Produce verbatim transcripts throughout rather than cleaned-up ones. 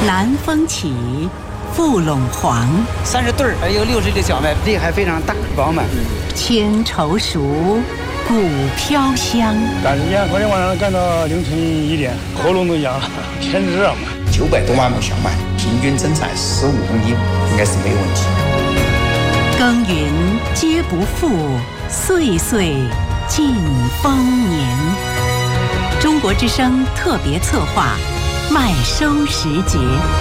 南风起，富陇黄， 三十对儿，还有六十粒小麦，粒还非常大饱满。 千愁熟，谷飘香。 干你看，昨天晚上干到凌晨一点，喉咙都痒了，天热嘛。 九百多万亩小麦，平均增产十五公斤，应该是没有问题。 耕耘皆不负，岁岁尽丰年。中国之声特别策划，麦收时节。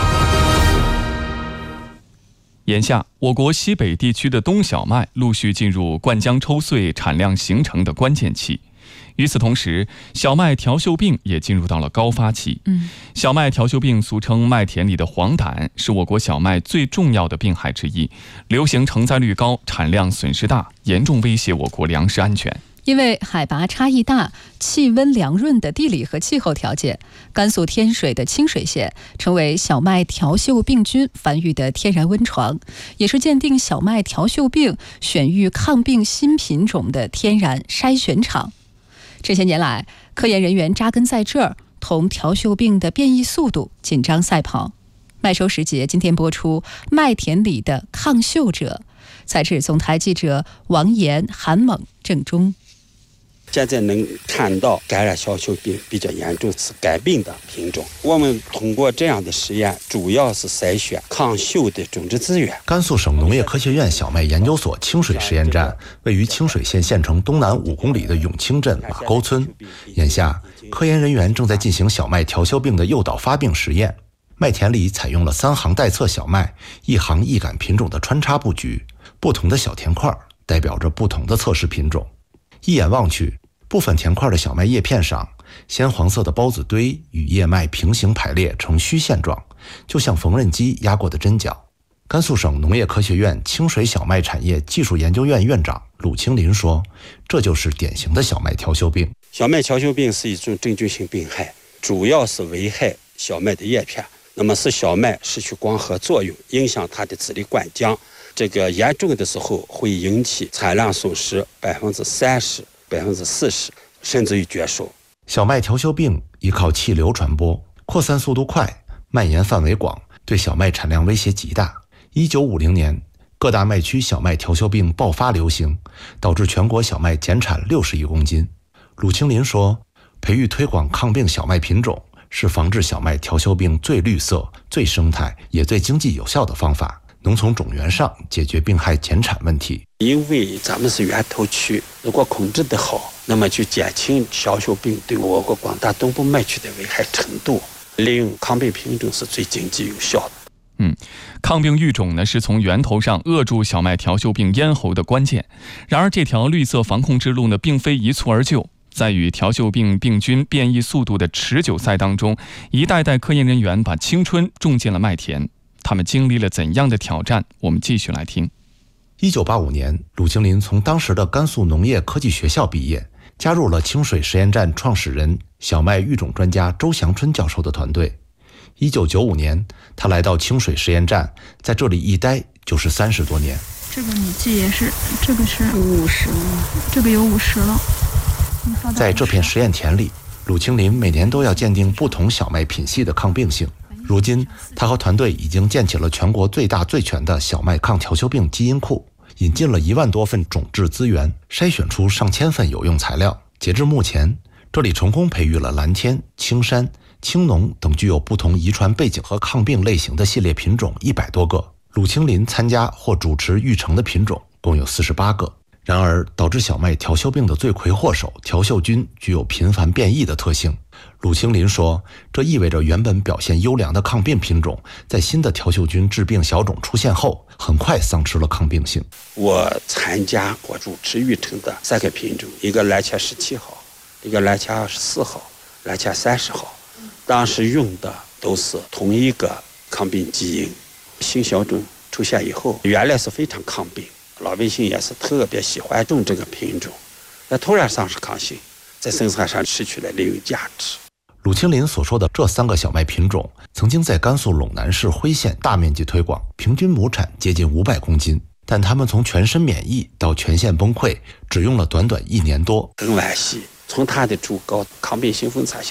眼下，我国西北地区的冬小麦陆续进入灌浆抽穗、产量形成的关键期。与此同时，小麦调锈病也进入到了高发期。嗯，小麦调锈病俗称麦田里的黄疸，是我国小麦最重要的病害之一，流行成灾率高，产量损失大，严重威胁我国粮食安全。 因为海拔差异大、气温凉润的地理和气候条件，甘肃天水的清水县成为小麦调锈病菌繁育的天然温床，也是鉴定小麦调锈病、选育抗病新品种的天然筛选场。这些年来，科研人员扎根在这儿，同调锈病的变异速度紧张赛跑。麦收时节今天播出麦田里的抗锈者，采自总台记者王岩、韩猛、郑中。 现在能看到感染小锈病比较严重是该病的品种。我们通过这样的实验，主要是筛选抗锈的种植资源。 甘肃省农业科学院小麦研究所清水实验站位于清水县县城东南五公里的永清镇马沟村。眼下，科研人员正在进行小麦调锈病的诱导发病实验。麦田里采用了三行带侧小麦、一行一杆品种的穿插布局，不同的小田块代表着不同的测试品种。一眼望去，部分田块的小麦叶片上，鲜黄色的孢子堆与叶脉平行排列成虚线状，就像缝纫机压过的针脚。甘肃省农业科学院清水小麦产业技术研究院院长鲁清林说，这就是典型的小麦调锈病。 小麦调锈病是一种真菌性病害，主要是危害小麦的叶片，那么使小麦失去光合作用，影响它的籽粒灌浆。这个严重的时候会引起产量损失百分之三十、百分之四十，甚至于绝收。 小麦调锈病依靠气流传播，扩散速度快，蔓延范围广，对小麦产量威胁极大。一九五零年，各大麦区小麦调锈病爆发流行，导致全国小麦减产六十亿公斤。鲁清林说，培育推广抗病小麦品种是防治小麦调锈病最绿色、最生态也最经济有效的方法，能从种源上解决病害减产问题。 因为咱们是源头区，如果控制得好，那么就减轻小锈病对我国广大东部麦区的危害程度。利用抗病品种是最经济有效的。 嗯，抗病育种呢是从源头上扼住小麦调锈病咽喉的关键。然而，这条绿色防控之路呢，并非一蹴而就。在与调锈病病菌变异速度的持久赛当中，一代代科研人员把青春种进了麦田。他们经历了怎样的挑战？我们继续来听。 一九八五年，鲁清林从当时的甘肃农业科技学校毕业，加入了清水实验站创始人、小麦育种专家周祥春教授的团队。一九九五年，他来到清水实验站，在这里一待就是三十多年。 这个米剂也是，这个是五十，这个有五十了。 在这片实验田里，鲁清林每年都要鉴定不同小麦品系的抗病性。如今，他和团队已经建起了全国最大最全的小麦抗调锈病基因库，引进了一万多份种质资源，筛选出上千份有用材料。截至目前，这里成功培育了蓝天、青山、青农等具有不同遗传背景和抗病类型的系列品种一百多个。鲁清林参加或主持育成的品种共有四十八个。然而，导致小麦调锈病的罪魁祸首调锈菌具有频繁变异的特性。鲁清林说，这意味着原本表现优良的抗病品种，在新的调锈菌致病小种出现后，很快丧失了抗病性。 我参加或主持育成的三个品种，一个蓝茄十七号，一个蓝茄二十四号，蓝茄三十号，当时用的都是同一个抗病基因。新小种出现以后，原来是非常抗病，老百姓也是特别喜欢种这个品种，但突然丧失抗性，在生产上失去了利用价值。 鲁清林所说的这三个小麦品种，曾经在甘肃陇南市辉县大面积推广，平均亩产接近五百公斤，但他们从全身免疫到全线崩溃，只用了短短一年多。 很惋惜，从它的主高抗病兴奋产